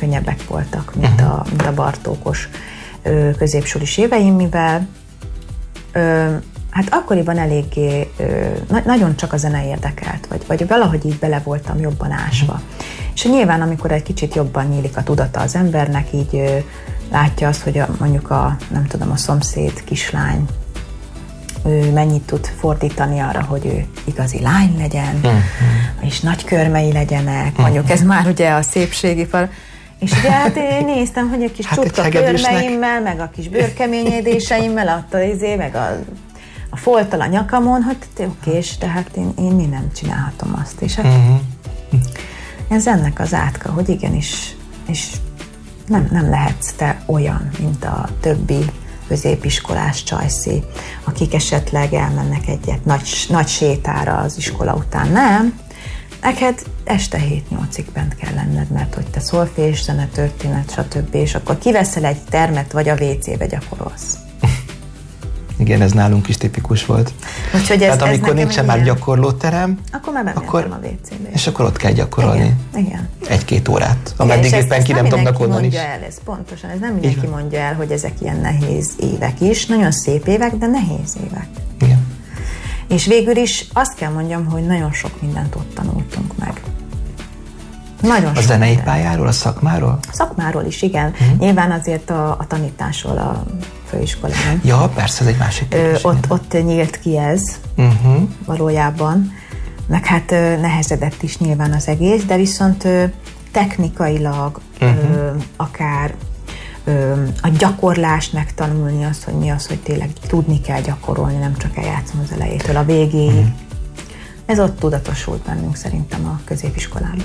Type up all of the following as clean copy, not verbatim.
könnyebbek voltak, mint a Bartókos középsulis éveim, mivel hát akkoriban eléggé nagyon csak a zene érdekelt, vagy valahogy így bele voltam jobban ásva. És nyilván, amikor egy kicsit jobban nyílik a tudata az embernek, így látja azt, hogy mondjuk a szomszéd kislány ő mennyit tud fordítani arra, hogy ő igazi lány legyen, és nagy körmei legyenek, mondjuk ez már ugye a szépségipar. És ugye hát én néztem, hogy a kis csutka körmeimmel, meg a kis bőrkeményedéseimmel, meg a folttal a nyakamon, hogy oké, és tehát én mi nem csinálhatom azt. És hát ez ennek az átka, hogy igenis, és nem lehetsz te olyan, mint a többi középiskolás csajszé, akik esetleg elmennek egyet nagy sétára az iskola után. Nem. Neked este 7-8-ig bent kell lenned, mert hogy te szolfés, zenetörténet, stb. És akkor kiveszel egy termet, vagy a WC-be gyakorolsz. Igen, ez nálunk is tipikus volt. Tehát amikor nincsen már gyakorlóterem, akkor már bementem a WC-be. És akkor ott kell gyakorolni. Igen. 1-2 órát. Ameddig éppen ki nem tudom gyakorolni is. Pontosan, ez nem mindenki mondja el, hogy ezek ilyen nehéz évek is. Nagyon szép évek, de nehéz évek. Igen. És végül is azt kell mondjam, hogy nagyon sok mindent ott tanultunk meg. Nagyon a zenei pályáról, a szakmáról? A szakmáról is, igen. Nyilván azért a tanításról a főiskolán. Ja, persze, ez egy másik kérdés. Ott nyílt ki ez valójában. Meg hát nehezedett is nyilván az egész, de viszont technikailag akár a gyakorlást megtanulni, azt, hogy mi az, hogy tényleg tudni kell gyakorolni, nem csak eljátszom az elejétől a végéig. Ez ott tudatosult bennünk szerintem a középiskolában.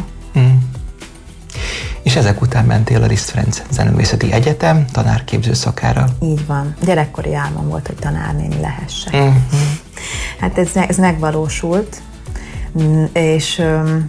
És ezek után mentél a Liszt Ferenc Zeneművészeti Egyetem tanárképző szakára. Így van. Gyerekkori álmom volt, hogy tanárnéni lehessek. Hát ez megvalósult, és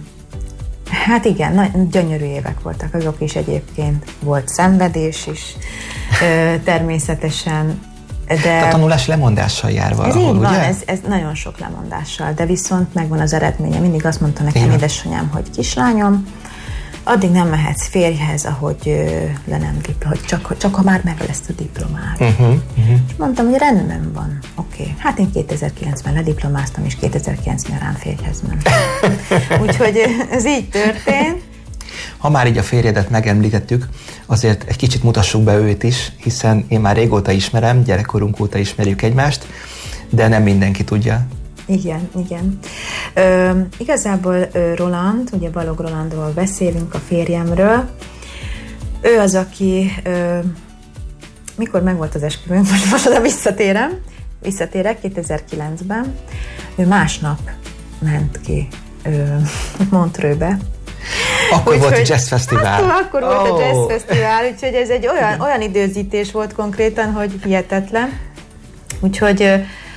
hát igen, gyönyörű évek voltak azok is egyébként. Volt szenvedés is, természetesen. De a tanulás lemondással jár valahol, ez így van, ugye? ez nagyon sok lemondással, de viszont megvan az eredménye. Mindig azt mondta nekem édesanyám, hogy kislányom, addig nem mehetsz férjhez, ahogy hogy csak ha már meg lesz a diplomád. És mondtam, hogy rendben van, oké. Hát én 2009-ben lediplomáztam, és 2009-ben rám férjhez mentem. Úgyhogy ez így történt. Ha már így a férjedet megemlítettük, azért egy kicsit mutassuk be őt is, hiszen én már régóta ismerem, gyerekkorunk óta ismerjük egymást, de nem mindenki tudja. Igen. Igazából Roland, ugye Balogh Rolandról beszélünk, a férjemről. Ő az, aki mikor megvolt az esküvőnk, most oda visszatérek 2009-ben, ő másnap ment ki Montreuxbe. Akkor volt a Jazz Fesztivál. Akkor volt a Jazz Fesztivál, úgyhogy ez egy olyan időzítés volt konkrétan, hogy hihetetlen. Úgyhogy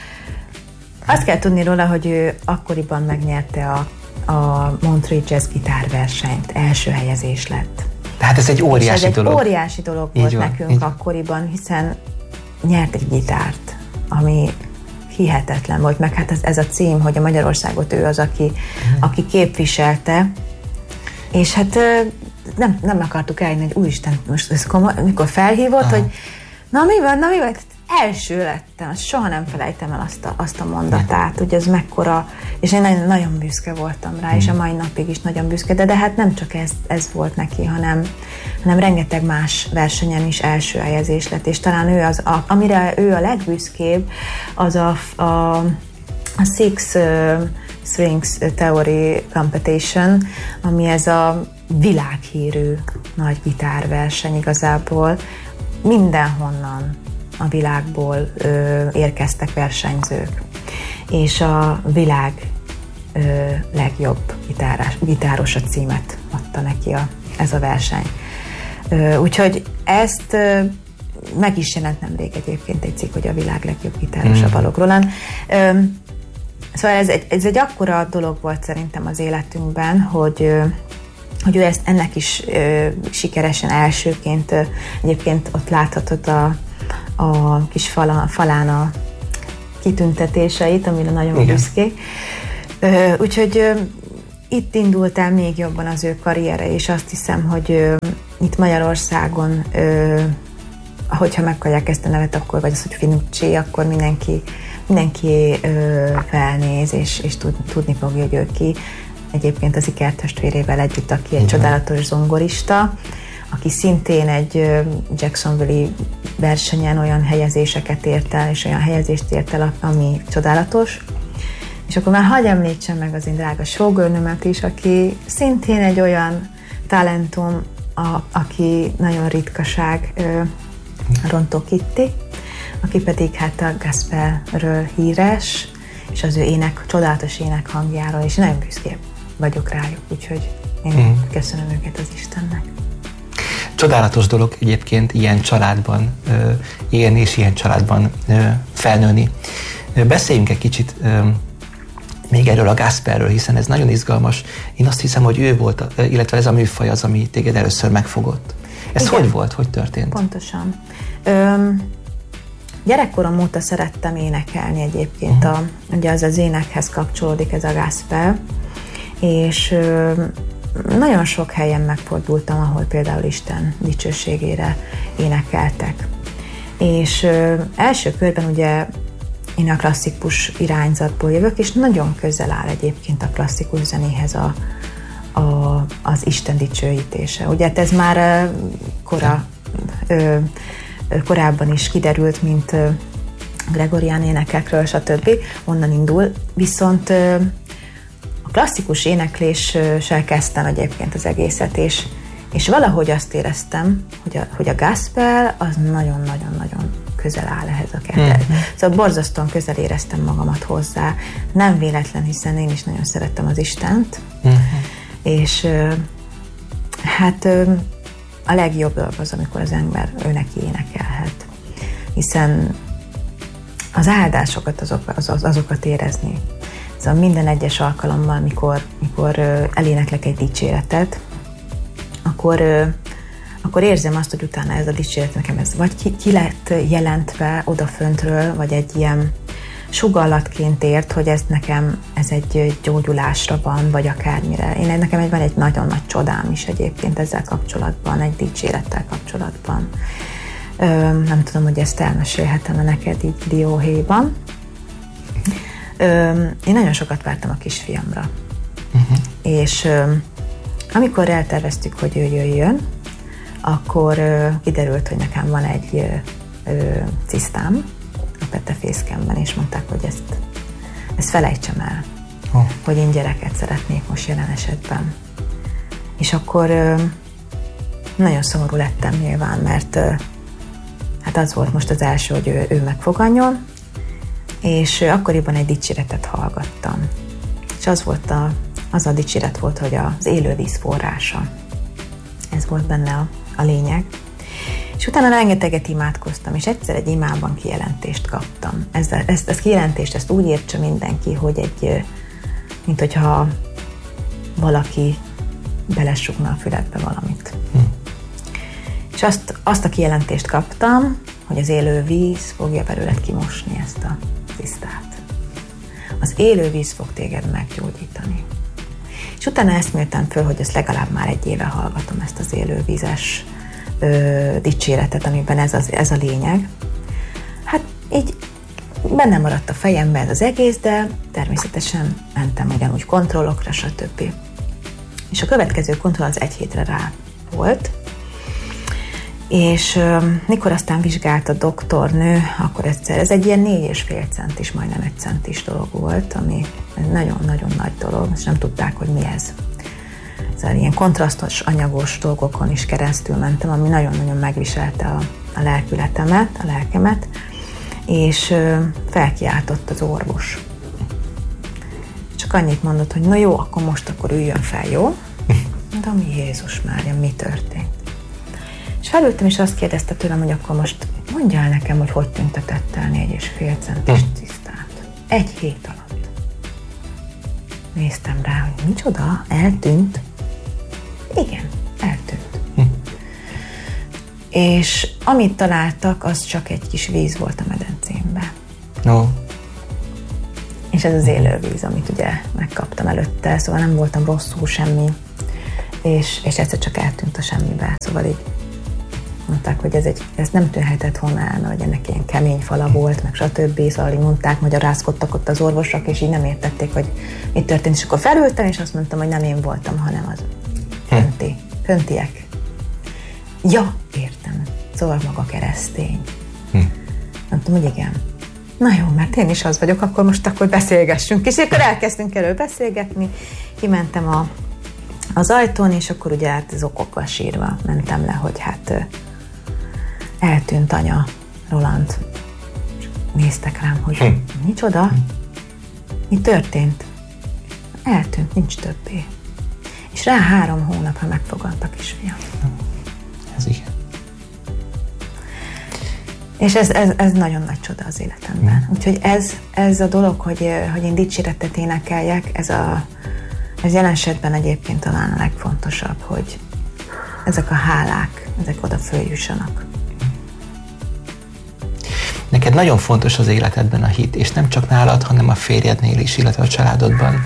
azt kell tudni róla, hogy ő akkoriban megnyerte a Montreux Jazz gitárversenyt, első helyezés lett. Tehát ez egy óriási dolog. Ez egy óriási dolog volt nekünk akkoriban, hiszen nyert egy gitárt, ami hihetetlen volt, meg hát ez a cím, hogy a Magyarországot ő az, aki képviselte, és hát nem akartuk eljönni, hogy úristen, most ez komoly, mikor felhívott, hogy na mi van, első lettem, soha nem felejtem el azt a mondatát, hogy ez mekkora, és én nagyon büszke voltam rá, és a mai napig is nagyon büszke, de hát nem csak ez volt neki, hanem rengeteg más versenyen is első helyezés lett, és talán ő amire ő a legbüszkébb, az a Six Strings Theory Competition, ami ez a világhírű nagy gitárverseny igazából. Mindenhonnan a világból érkeztek versenyzők, és a világ legjobb gitáros a címet adta neki ez a verseny. Úgyhogy ezt meg is jelent nemrég egyébként egy cikk, hogy a világ legjobb gitáros a Balogh Roland. Szóval ez egy akkora dolog volt szerintem az életünkben, hogy ő ennek is sikeresen elsőként, egyébként ott láthatod a kis falán a kitüntetéseit, amire nagyon büszkék. Úgyhogy itt indult el még jobban az ő karriere, és azt hiszem, hogy itt Magyarországon, hogyha meghallják ezt a nevet, akkor, vagy az, hogy Finucci, akkor mindenki felnéz, és tudni fogja, hogy ő ki. Egyébként az ikertestvérével együtt, aki egy csodálatos zongorista, aki szintén egy Jacksonville-i versenyen olyan helyezéseket ért el, és olyan helyezést ért el, ami csodálatos. És akkor már hadd említsem meg az én drága sógornőmet is, aki szintén egy olyan talentum, aki nagyon ritkaság, Rontó Kitty, aki pedig hát a gospelről híres, és az ő csodálatos énekhangjáról, és nagyon büszke vagyok rájuk, úgyhogy én köszönöm őket az Istennek. Csodálatos dolog egyébként ilyen családban élni, és ilyen családban felnőni. Beszéljünk egy kicsit még erről a gospelről, hiszen ez nagyon izgalmas. Én azt hiszem, hogy ő volt, illetve ez a műfaj az, ami téged először megfogott. Ez igen. Hogy volt? Hogy történt? Pontosan. Gyerekkorom óta szerettem énekelni egyébként. Ugye az énekhez kapcsolódik ez a gospel, és nagyon sok helyen megfordultam, ahol például Isten dicsőségére énekeltek. És első körben ugye én a klasszikus irányzatból jövök, és nagyon közel áll egyébként a klasszikus zenéhez az Isten dicsőítése. Ugye ez már korábban is kiderült, mint gregorián énekekről, stb. Onnan indul, viszont a klasszikus énekléssel kezdtem egyébként az egészet, és valahogy azt éreztem, hogy a gospel az nagyon-nagyon-nagyon közel áll ehhez a kettőhöz. Szóval borzasztóan közel éreztem magamat hozzá. Nem véletlen, hiszen én is nagyon szerettem az Istent, és hát a legjobb dolog az, amikor az ember ő neki énekelhet. Hiszen az áldásokat, azokat érezni. Szóval minden egyes alkalommal, mikor eléneklek egy dicséretet, akkor érzem azt, hogy utána ez a dicséret nekem ez vagy ki lett jelentve odaföntről, vagy egy ilyen sugallatként ért, hogy ez egy gyógyulásra van, vagy akármire. Nekem van egy nagyon nagy csodám is egyébként ezzel kapcsolatban, egy dicsérettel kapcsolatban. Nem tudom, hogy ezt elmesélhetem neked így dióhéjban. Én nagyon sokat vártam a kisfiamra. És amikor elterveztük, hogy ő jöjjön, akkor kiderült, hogy nekem van egy cisztám a petefészkemben, és mondták, hogy ezt felejtsem el, hogy én gyereket szeretnék most jelen esetben. És akkor nagyon szomorú lettem nyilván, mert hát az volt most az első, hogy ő megfoganjon, és akkoriban egy dicséretet hallgattam. És az a dicséret volt, hogy az élővíz forrása. Ez volt benne a lényeg. És utána rengeteget imádkoztam, és egyszer egy imában kijelentést kaptam. Ezt a kijelentést, ezt úgy értse mindenki, hogy mint hogyha valaki belesugna a füledbe valamit. És azt a kijelentést kaptam, hogy az élő víz fogja belőled kimosni ezt a tisztát. Az élő víz fog téged meggyógyítani. És utána eszméltem föl, hogy ezt legalább már 1 éve hallgatom, ezt az élővízes dicséretet, amiben ez a lényeg. Hát így benne maradt a fejemben ez az egész, de természetesen mentem ugyanúgy kontrollokra, stb. És a következő kontroll az 1 hétre rá volt, és mikor aztán vizsgált a doktornő, akkor egyszer, ez egy ilyen 4,5 centis, majdnem 1 centis dolog volt, ami nagyon-nagyon nagy dolog, és nem tudták, hogy mi ez. Szóval ilyen kontrasztos, anyagos dolgokon is keresztül mentem, ami nagyon-nagyon megviselte a lelkületemet, a lelkemet, és felkiáltott az orvos. Csak annyit mondott, hogy na jó, akkor üljön fel, jó? Mondom, Jézus Mária, mi történt? És felültem, és azt kérdezte tőlem, hogy akkor most mondja el nekem, hogy tüntetett el 4,5 centis tisztát. 1 hét alatt. Néztem rá, hogy micsoda, eltűnt? Igen, eltűnt. És amit találtak, az csak egy kis víz volt a medencémben. No. És ez az élővíz, amit ugye megkaptam előtte, szóval nem voltam rosszul semmi, és egyszer csak eltűnt a semmibe. Szóval így mondták, hogy ez nem tűnhetett volna el, mert ennek ilyen kemény fala volt, meg stb. Szóval így mondták, magyarázkodtak ott az orvosok, és így nem értették, hogy mit történt. És akkor felültem, és azt mondtam, hogy nem én voltam, hanem az föntiek. Ja, értem. Szóval maga keresztény. Mondtam, hogy igen. Na jó, mert én is az vagyok, akkor most beszélgessünk. És akkor elkezdtünk erről beszélgetni. Kimentem az ajtón, és akkor ugye hát zokokkal sírva mentem le, hogy hát eltűnt anya, Roland. Néztek rám, hogy micsoda? Mi történt? Eltűnt, nincs többé. És rá 3 hónapra megfogant a kisfiam. Ez igen. És ez nagyon nagy csoda az életemben. Úgyhogy ez a dolog, hogy én dicséretet énekeljek, ez jelen esetben egyébként talán a legfontosabb, hogy ezek a hálák, ezek oda följussanak. Neked nagyon fontos az életedben a hit, és nem csak nálad, hanem a férjednél is, illetve a családodban.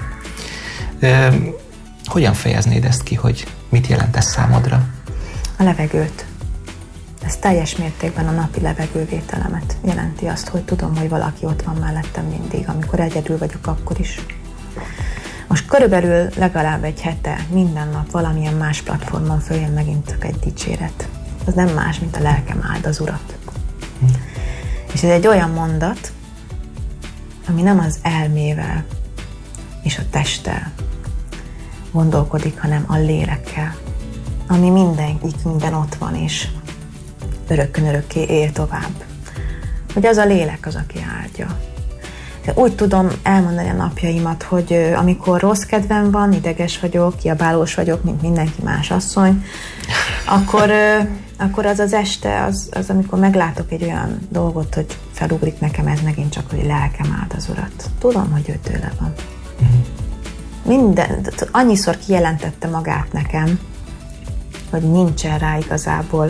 Hogyan fejeznéd ezt ki, hogy mit jelent ez számodra? A levegőt. Ez teljes mértékben a napi levegővételemet jelenti azt, hogy tudom, hogy valaki ott van mellettem mindig, amikor egyedül vagyok, akkor is. Most körülbelül legalább egy hete, minden nap valamilyen más platformon följön megint csak egy dicséret. Az nem más, mint a lelkem áld az Urat. És ez egy olyan mondat, ami nem az elmével és a testtel gondolkodik, hanem a lélekkel, ami minden ott van, és örökkön örökké él tovább. Hogy az a lélek az, aki áldja. De úgy tudom elmondani a napjaimat, hogy amikor rossz kedvem van, ideges vagyok, kiabálós vagyok, mint mindenki más asszony, akkor az este, az amikor meglátok egy olyan dolgot, hogy felugrik nekem ez megint csak, hogy lelkem áld az Urat. Tudom, hogy ő tőle van. Annyiszor kijelentette magát nekem, hogy nincsen rá igazából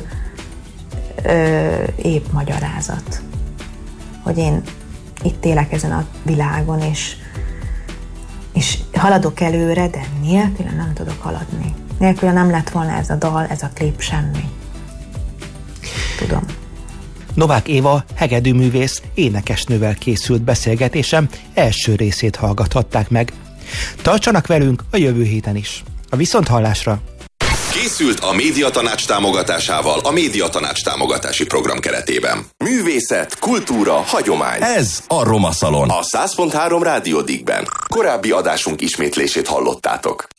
épp magyarázat. Hogy én itt élek ezen a világon, és haladok előre, de nélküle nem tudok haladni. Nélküle nem lett volna ez a dal, ez a klip, semmi. Tudom. Novák Éva hegedűművész énekesnővel készült beszélgetésem első részét hallgathatták meg. Tartsanak velünk a jövő héten is. A viszonthallásra! Készült a Médiatanács támogatásával a Médiatanács támogatási program keretében. Művészet, kultúra, hagyomány. Ez a Roma Szalon. A 100.3 Rádió Digben. Korábbi adásunk ismétlését hallottátok.